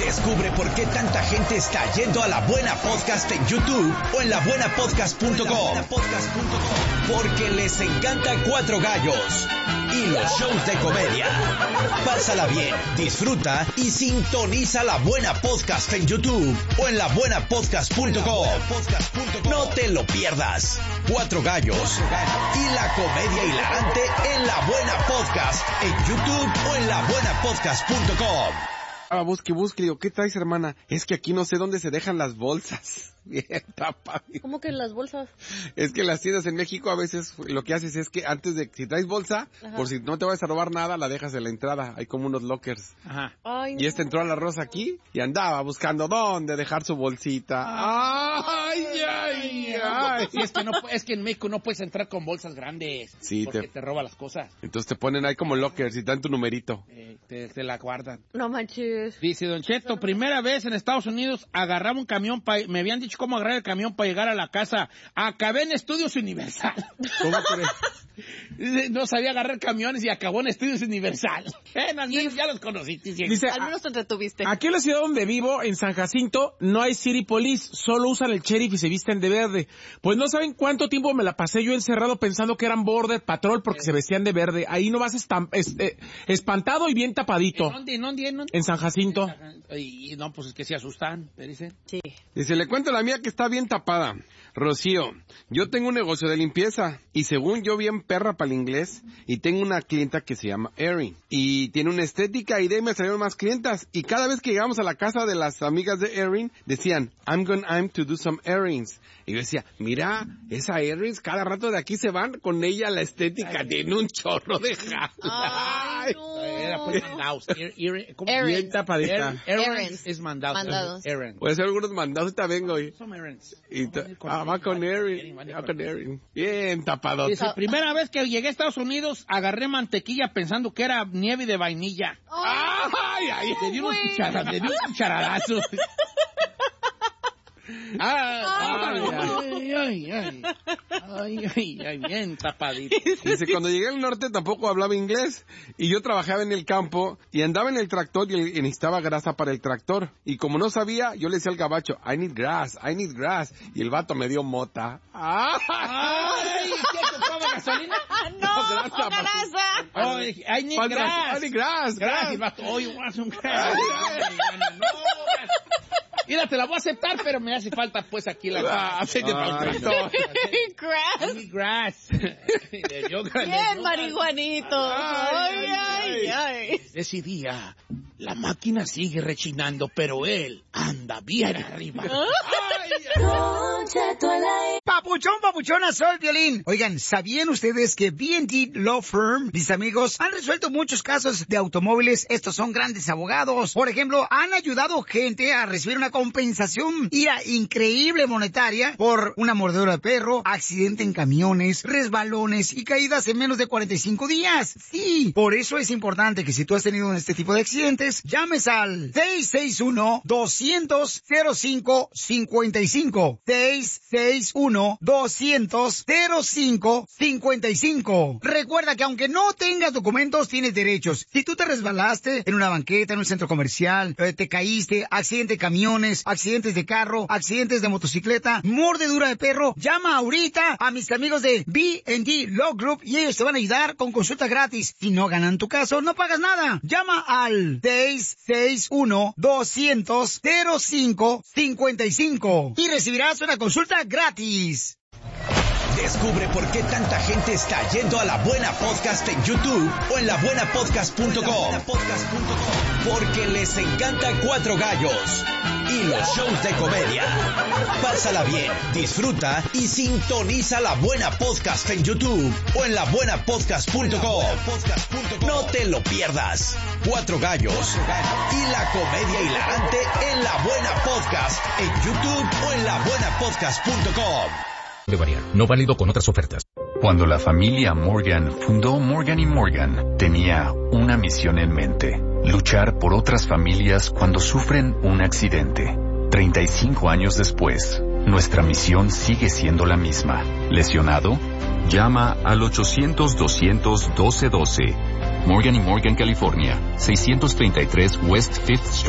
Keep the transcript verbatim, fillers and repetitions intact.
Descubre por qué tanta gente está yendo a La Buena Podcast en YouTube o en la buena podcast punto com. Porque les encanta Cuatro Gallos y los shows de comedia. Pásala bien, disfruta y sintoniza La Buena Podcast en YouTube o en la buena podcast punto com. No te lo pierdas. Cuatro Gallos y la comedia hilarante en La Buena Podcast en YouTube o en la buena podcast punto com. Ah, busque, busque, digo, ¿qué traes, hermana? Es que aquí no sé dónde se dejan las bolsas. Bien, papá. ¿Cómo que las bolsas? Es que las tiendas en México a veces lo que haces es que antes de, si traes bolsa, ajá, por si no te vas a robar nada, la dejas en la entrada. Hay como unos lockers. Ajá. Ay, y este no. entró a la Rosa aquí y andaba buscando dónde dejar su bolsita. Ay, ay, ay. Sí, es que no, es que en México no puedes entrar con bolsas grandes. Sí, porque te, te roba las cosas. Entonces te ponen ahí como lockers y te dan tu numerito. Eh, te, te la guardan. No manches. Dice Don Cheto, primera vez en Estados Unidos agarraba un camión, pa, me habían dicho cómo agarrar el camión para llegar a la casa. Acabé en Estudios Universal. ¿Cómo crees? No sabía agarrar camiones y acabó en Estudios Universal. Bueno, al menos ya los conociste. Dice, al menos te entretuviste. Aquí en la ciudad donde vivo, en San Jacinto, no hay City Police, solo usan el sheriff y se visten de verde. Pues no saben cuánto tiempo me la pasé yo encerrado pensando que eran Border Patrol porque eh. se vestían de verde. Ahí no vas estamp- es, eh, espantado y bien tapadito. ¿En dónde? ¿En dónde? ¿En dónde? En San Jacinto. Y no, pues es que se asustan, ¿te dicen? Sí. Dice, le cuento a la mía que está bien tapada. Rocío, yo tengo un negocio de limpieza y según yo bien perra para el inglés y tengo una clienta que se llama Erin y tiene una estética y de ahí me salieron más clientas y cada vez que llegamos a la casa de las amigas de Erin decían, I'm going I'm to do some earrings. Y yo decía, mira, esa Erin cada rato de aquí se van con ella a la estética, tiene un chorro de jala. Ay, no. Era pues mandados. Bien tapadita. Errands es mandados. Mandados. Puede ser algunos mandados, ahorita vengo y... Son errands. Y ta- ah, va con Erin, va con Erin. Bien tapado. Dice, primera vez que llegué a Estados Unidos, agarré mantequilla pensando que era nieve de vainilla. ¡Ay, ay! Le di unos cucharadas, le di un cucharadazo. Ay, ay, ay, ay, ay, ay, ay, ay, bien tapadito. Dice, cuando llegué al norte tampoco hablaba inglés y yo trabajaba en el campo y andaba en el tractor y, el, y necesitaba grasa para el tractor. Y como no sabía, yo le decía al gabacho, I need grass, I need grass. Y el vato me dio mota. ¡Ay! ¿Qué ocupaba gasolina? No, grasa. grasa. Oh, I need Falta, grass. I need grass. Grass. Y el vato, oh, you want some grass. No, mira, te la voy a aceptar, pero me hace falta, pues, aquí la... Ah, aceite para el tractor. Grass. Grass. Bien, marihuanito. Ay, ay, ay. Ese día, la máquina sigue rechinando, pero él anda bien arriba. Ay, ay. Papuchón, papuchona, soy Violín. Oigan, ¿sabían ustedes que B and D Law Firm, mis amigos, han resuelto muchos casos de automóviles? Estos son grandes abogados. Por ejemplo, han ayudado gente a recibir una compensación ira increíble monetaria por una mordedura de perro, accidente en camiones, resbalones y caídas en menos de cuarenta y cinco días. Sí, por eso es importante que si tú has tenido este tipo de accidentes, llames al seis seis uno, dos cero cero, cero cinco cinco cinco. seis seis uno, dos cero cero, cero cinco cinco cinco. Recuerda que aunque no tengas documentos, tienes derechos. Si tú te resbalaste en una banqueta, en un centro comercial, eh, te caíste, accidente de camiones, accidentes de carro, accidentes de motocicleta, mordedura de perro, llama ahorita a mis amigos de B and D Law Group y ellos te van a ayudar con consulta gratis. Si no ganan tu caso, no pagas nada. Llama al seis seis uno, dos cero cero, cero cinco cinco cinco y recibirás una consulta gratis. Descubre por qué tanta gente está yendo a La Buena Podcast en YouTube o en la buena podcast punto com. Porque les encanta Cuatro Gallos y los shows de comedia. Pásala bien, disfruta y sintoniza La Buena Podcast en YouTube o en la buena podcast punto com. No te lo pierdas. Cuatro Gallos y la comedia hilarante en La Buena Podcast en YouTube o en la buena podcast punto com. De variar, no válido con otras ofertas. Cuando la familia Morgan fundó Morgan y Morgan, tenía una misión en mente: luchar por otras familias cuando sufren un accidente. treinta y cinco años después, nuestra misión sigue siendo la misma. ¿Lesionado? Llama al ochocientos, doscientos, doce doce. Morgan y Morgan, California, seiscientos treinta y tres West Fifth Street.